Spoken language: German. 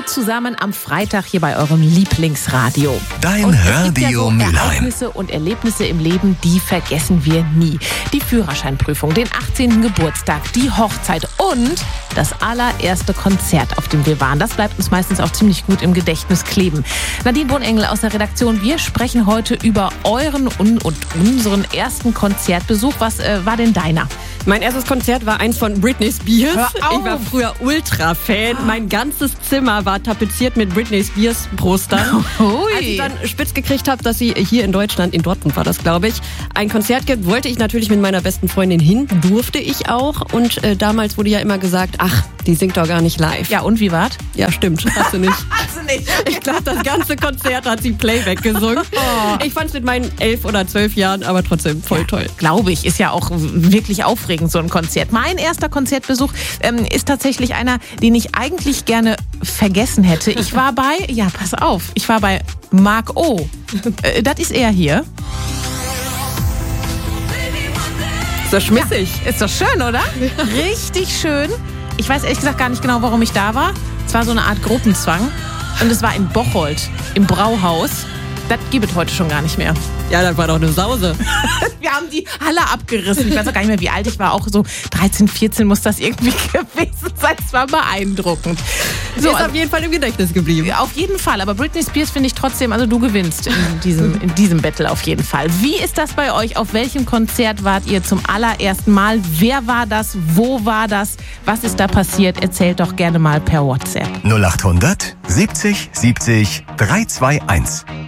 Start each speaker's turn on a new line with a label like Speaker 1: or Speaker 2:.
Speaker 1: zusammen am Freitag hier bei eurem Lieblingsradio.
Speaker 2: Dein
Speaker 1: Und es gibt
Speaker 2: Radio
Speaker 1: ja so
Speaker 2: Mülheim.
Speaker 1: Ereignisse und Erlebnisse im Leben, die vergessen wir nie. Die Führerscheinprüfung, den 18. Geburtstag, die Hochzeit und das allererste Konzert, auf dem wir waren. Das bleibt uns meistens auch ziemlich gut im Gedächtnis kleben. Nadine Bohnengel aus der Redaktion, wir sprechen heute über euren und unseren ersten Konzertbesuch. Was war denn deiner?
Speaker 3: Mein erstes Konzert war eins von Britney Spears.
Speaker 1: Hör auf.
Speaker 3: Ich war früher Ultra-Fan. Mein ganzes Zimmer war tapeziert mit Britney Spears Postern.
Speaker 1: Hui.
Speaker 3: Als ich dann spitz gekriegt habe, dass sie hier in Deutschland, in Dortmund war das, glaube ich, ein Konzert gibt, wollte ich natürlich mit meiner besten Freundin hin. Durfte ich auch. Und damals wurde ja immer gesagt, ach, die singt doch gar nicht live.
Speaker 1: Ja, und wie war's?
Speaker 3: Ja, stimmt. Hast du nicht.
Speaker 1: Hast du nicht.
Speaker 3: Ich glaube, das ganze Konzert hat sie Playback gesungen. Ich fand es mit meinen 11 oder 12 Jahren aber trotzdem voll toll.
Speaker 1: Glaube ich, ist ja auch wirklich aufregend, so ein Konzert. Mein erster Konzertbesuch ist tatsächlich einer, den ich eigentlich gerne vergessen hätte. Ich war bei Marc O. Das ist er hier.
Speaker 3: Ist das schmissig?
Speaker 1: Ist doch schön, oder? Richtig schön. Ich weiß ehrlich gesagt gar nicht genau, warum ich da war. Es war so eine Art Gruppenzwang. Und es war in Bocholt, im Brauhaus. Das gibt es heute schon gar nicht mehr.
Speaker 3: Ja, das war doch eine Sause.
Speaker 1: Wir haben die Halle abgerissen. Ich weiß auch gar nicht mehr, wie alt ich war. Auch so 13, 14 muss das irgendwie gewesen sein. Es war beeindruckend.
Speaker 3: So, ist auf jeden Fall im Gedächtnis geblieben.
Speaker 1: Auf jeden Fall. Aber Britney Spears finde ich trotzdem, also du gewinnst in diesem Battle auf jeden Fall. Wie ist das bei euch? Auf welchem Konzert wart ihr zum allerersten Mal? Wer war das? Wo war das? Was ist da passiert? Erzählt doch gerne mal per WhatsApp.
Speaker 2: 0800 70 70 321.